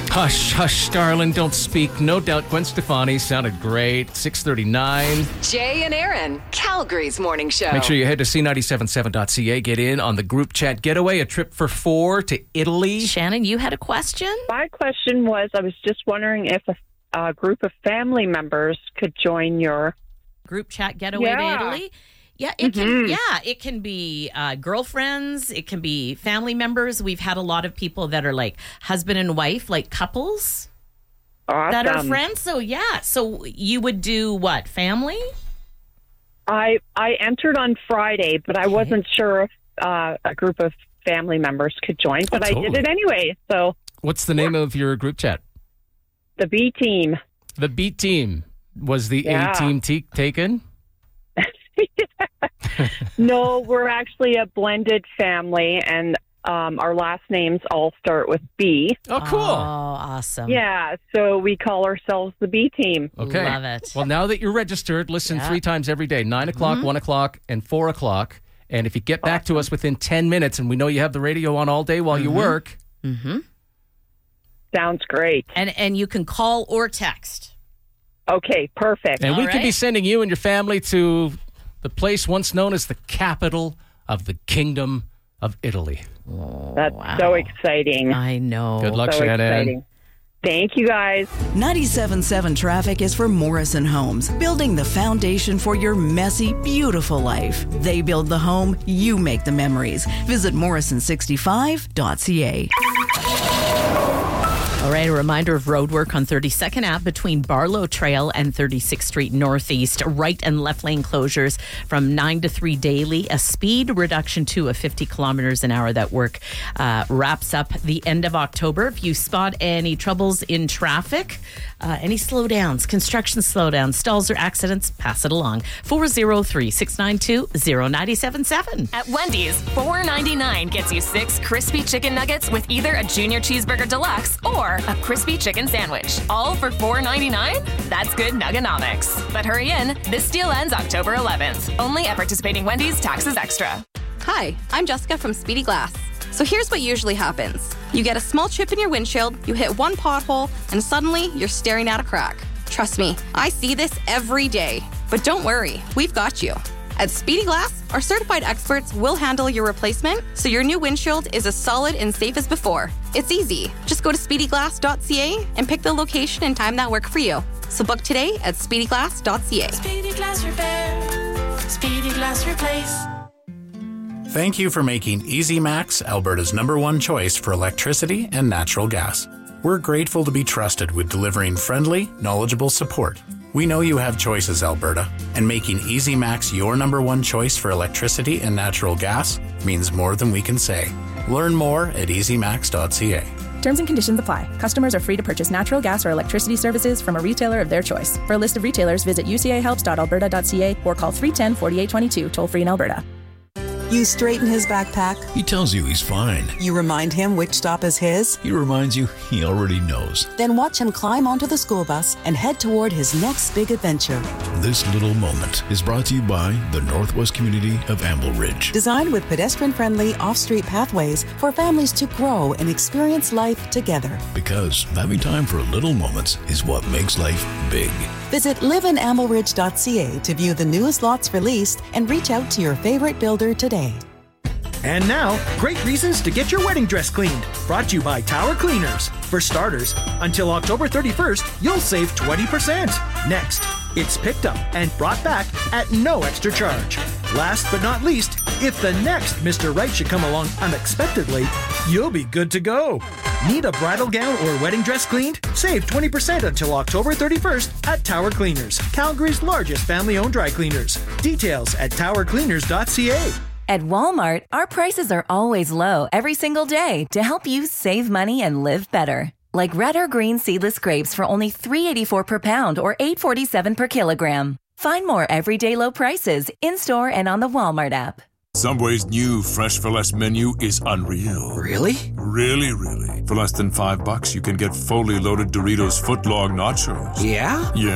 Hush, hush, darling, don't speak. No doubt Gwen Stefani sounded great. 6:39. Jay and Aaron, Calgary's morning show. Make sure you head to c977.ca. Get in on the group chat getaway, a trip for 4 to Italy. Shannon, you had a question? My question was, I was just wondering if a group of family members could join your Group chat getaway to Italy? Yeah, it can. Yeah, it can be girlfriends. It can be family members. We've had a lot of people that are like husband and wife, like couples that are friends. So yeah, so you would do what? Family? I entered on Friday, but I wasn't sure if a group of family members could join, but I did it anyway. So what's the name of your group chat? The B team. The B team. Was the A team taken? No, we're actually a blended family, and our last names all start with B. Oh, cool. Oh, awesome. Yeah, so we call ourselves the B team. Okay. Love it. Well, now that you're registered, listen 3 times every day, 9 o'clock, 1 o'clock, and 4 o'clock. And if you get back to us within 10 minutes, and we know you have the radio on all day while you work. Sounds great. And you can call or text. Okay, perfect. And we All could be right. sending you and your family to the place once known as the capital of the Kingdom of Italy. That's so exciting. I know. Good luck, So Shannon. exciting. Thank you, guys. 97.7 Traffic is for Morrison Homes, building the foundation for your messy, beautiful life. They build the home, you make the memories. Visit morrison65.ca. All right, a reminder of road work on 32nd Ave between Barlow Trail and 36th Street Northeast. Right and left lane closures from 9 to 3 daily. A speed reduction to 50 kilometers an hour. That work wraps up the end of October. If you spot any troubles in traffic, any slowdowns, construction slowdowns, stalls or accidents, pass it along. 403-692-0977. At Wendy's, $4.99 gets you 6 crispy chicken nuggets with either a junior cheeseburger deluxe or a crispy chicken sandwich. All for $4.99? That's good nuggonomics. But hurry in, this deal ends October 11th. Only at participating Wendy's, taxes extra. Hi, I'm Jessica from Speedy Glass. So here's what usually happens. You get a small chip in your windshield, you hit one pothole, and suddenly you're staring at a crack. Trust me, I see this every day. But don't worry, we've got you. At Speedy Glass, our certified experts will handle your replacement so your new windshield is as solid and safe as before. It's easy. Just go to speedyglass.ca and pick the location and time that work for you. So book today at speedyglass.ca. Speedy Glass Repair. Speedy Glass Replace. Thank you for making Easy Max Alberta's #1 choice for electricity and natural gas. We're grateful to be trusted with delivering friendly, knowledgeable support. We know you have choices, Alberta, and making Easy Max your #1 choice for electricity and natural gas means more than we can say. Learn more at easymax.ca. Terms and conditions apply. Customers are free to purchase natural gas or electricity services from a retailer of their choice. For a list of retailers, visit ucahelps.alberta.ca or call 310-4822, toll free in Alberta. You straighten his backpack. He tells you he's fine. You remind him which stop is his. He reminds you he already knows. Then watch him climb onto the school bus and head toward his next big adventure. This little moment is brought to you by the Northwest community of Amble Ridge. Designed with pedestrian-friendly off-street pathways for families to grow and experience life together. Because having time for little moments is what makes life big. Visit liveinamelridge.ca to view the newest lots released and reach out to your favorite builder today. And now, great reasons to get your wedding dress cleaned. Brought to you by Tower Cleaners. For starters, until October 31st, you'll save 20%. Next, it's picked up and brought back at no extra charge. Last but not least, if the next Mr. Right should come along unexpectedly, you'll be good to go. Need a bridal gown or wedding dress cleaned? Save 20% until October 31st at Tower Cleaners, Calgary's largest family-owned dry cleaners. Details at towercleaners.ca. At Walmart, our prices are always low every single day to help you save money and live better. Like red or green seedless grapes for only $3.84 per pound or $8.47 per kilogram. Find more everyday low prices in-store and on the Walmart app. Subway's new Fresh for Less menu is unreal. Really? Really, really. For less than $5, you can get fully loaded Doritos footlong nachos. Yeah? Yeah.